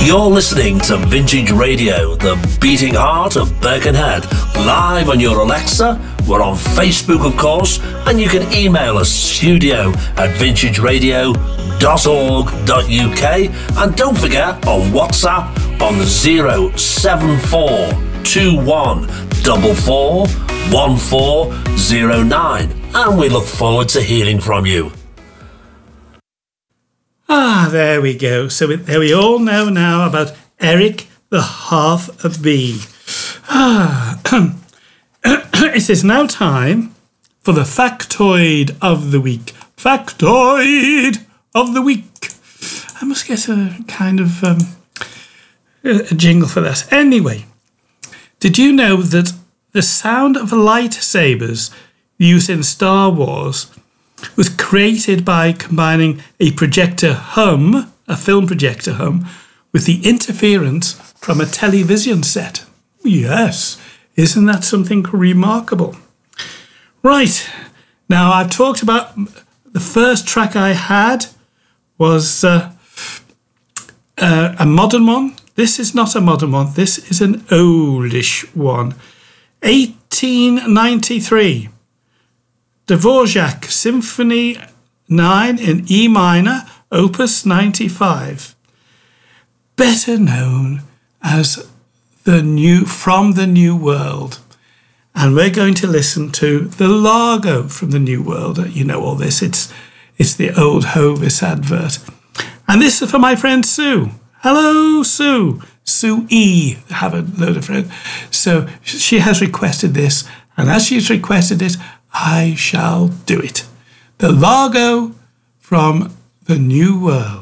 You're listening to Vintage Radio, the beating heart of Birkenhead, live on your Alexa. We're on Facebook, of course, and you can email us studio@vintageradio.org.uk, and don't forget on WhatsApp on 074441409, and we look forward to hearing from you. There we go. So there we all know now about Eric the Half a Bee. It is now time for the factoid of the week. Factoid of the week. I must get a kind of a jingle for that. Anyway, did you know that the sound of lightsabers used in Star Wars was created by combining a projector hum, a film projector hum, with the interference from a television set? Yes, isn't that something remarkable? Right, now I've talked about the first track I had was a modern one. This is not a modern one, this is an oldish one. 1893. Dvorak Symphony 9 in E minor, Opus 95. Better known as From the New World. And we're going to listen to the Largo from the New World. You know all this, it's the old Hovis advert. And this is for my friend Sue. Hello, Sue. Sue E. I have a load of friends. So she has requested this, and as she's requested it, I shall do it. The Largo from the New World.